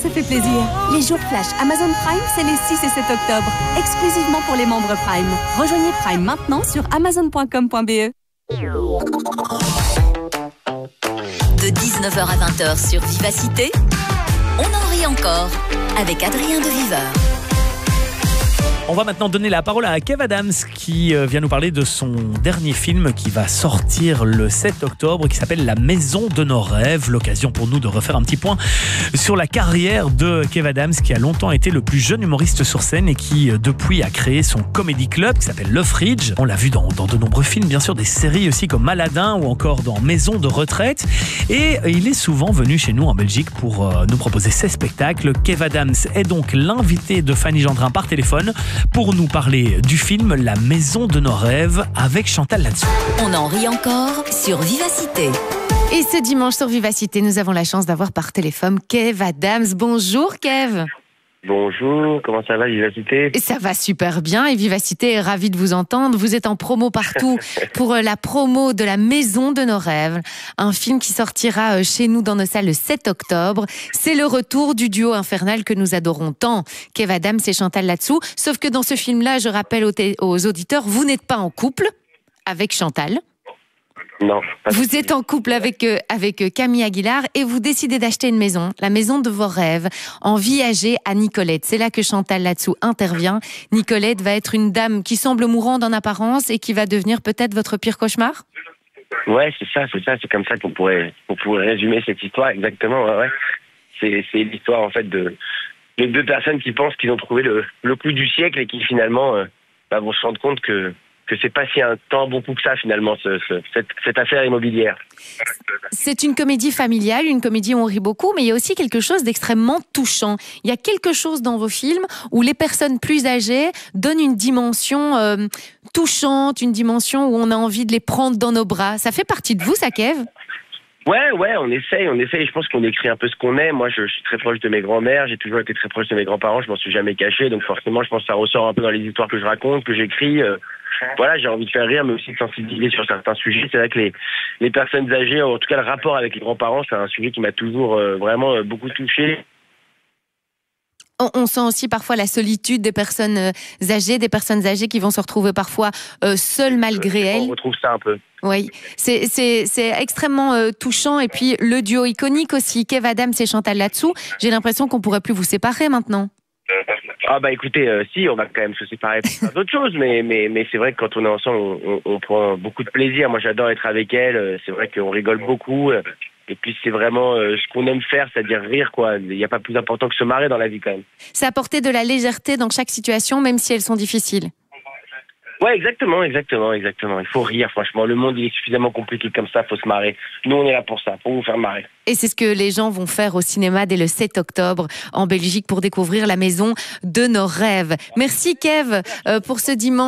se fait plaisir. Les jours flash Amazon Prime, c'est les 6 et 7 octobre. Exclusivement pour les membres Prime. Rejoignez Prime maintenant sur amazon.com.be. De 19h à 20h sur Vivacité, on en rit encore avec Adrien de Viveur. On va maintenant donner la parole à Kev Adams qui vient nous parler de son dernier film qui va sortir le 7 octobre qui s'appelle La Maison de nos rêves. L'occasion pour nous de refaire un petit point sur la carrière de Kev Adams qui a longtemps été le plus jeune humoriste sur scène et qui depuis a créé son comedy club qui s'appelle Le Fridge. On l'a vu dans de nombreux films, bien sûr des séries aussi comme Aladdin ou encore dans Maison de retraite. Et il est souvent venu chez nous en Belgique pour nous proposer ses spectacles. Kev Adams est donc l'invité de Fanny Gendrin par téléphone pour nous parler du film La Maison de nos rêves avec Chantal Latsou. On en rit encore sur Vivacité. Et ce dimanche sur Vivacité, nous avons la chance d'avoir par téléphone Kev Adams. Bonjour Kev. Bonjour, comment ça va Vivacité ? Et ça va super bien et Vivacité est ravie de vous entendre. Vous êtes en promo partout pour la promo de La Maison de nos rêves, un film qui sortira chez nous dans nos salles le 7 octobre. C'est le retour du duo infernal que nous adorons tant, Kev Adams et Chantal Latsou. Sauf que dans ce film-là, je rappelle aux auditeurs, vous n'êtes pas en couple avec Chantal. Non. Vous êtes en couple avec Camille Aguilar et vous décidez d'acheter une maison, la maison de vos rêves, en Viager à Nicolette. C'est là que Chantal Latsou intervient. Nicolette va être une dame qui semble mourante en apparence et qui va devenir peut-être votre pire cauchemar ? Ouais, c'est ça. C'est comme ça qu'on pourrait résumer cette histoire, exactement. Ouais. C'est l'histoire, en fait, de deux personnes qui pensent qu'ils ont trouvé le coup du siècle et qui, finalement, vont se rendre compte que c'est pas si un tant bon coup que ça finalement cette affaire immobilière. C'est une comédie familiale, une comédie où on rit beaucoup, mais il y a aussi quelque chose d'extrêmement touchant. Il y a quelque chose dans vos films où les personnes plus âgées donnent une dimension touchante, une dimension où on a envie de les prendre dans nos bras. Ça fait partie de vous, ça, Kev ? Ouais, on essaye. Je pense qu'on écrit un peu ce qu'on est. Moi, je suis très proche de mes grands-mères. J'ai toujours été très proche de mes grands-parents. Je m'en suis jamais caché. Donc forcément, je pense que ça ressort un peu dans les histoires que je raconte, que j'écris. Voilà, j'ai envie de faire rire, mais aussi de sensibiliser sur certains sujets. C'est vrai que les personnes âgées, en tout cas le rapport avec les grands-parents, c'est un sujet qui m'a toujours vraiment beaucoup touché. On sent aussi parfois la solitude des personnes âgées qui vont se retrouver parfois seules malgré elles. On retrouve ça un peu. Oui, c'est extrêmement touchant. Et puis le duo iconique aussi, Kev Adams et Chantal Latsou. J'ai l'impression qu'on pourrait plus vous séparer maintenant. Ah bah écoutez, si, on va quand même se séparer pour faire d'autres choses, mais c'est vrai que quand on est ensemble, on prend beaucoup de plaisir. Moi, j'adore être avec elle. C'est vrai qu'on rigole beaucoup. Et puis c'est vraiment ce qu'on aime faire, c'est-à-dire rire, quoi. Il n'y a pas plus important que se marrer dans la vie, quand même. C'est apporter de la légèreté dans chaque situation, même si elles sont difficiles. Ouais, exactement. Il faut rire, franchement. Le monde, il est suffisamment compliqué comme ça, il faut se marrer. Nous, on est là pour ça, pour vous faire marrer. Et c'est ce que les gens vont faire au cinéma dès le 7 octobre en Belgique pour découvrir La Maison de nos rêves. Merci, Kev, pour ce dimanche.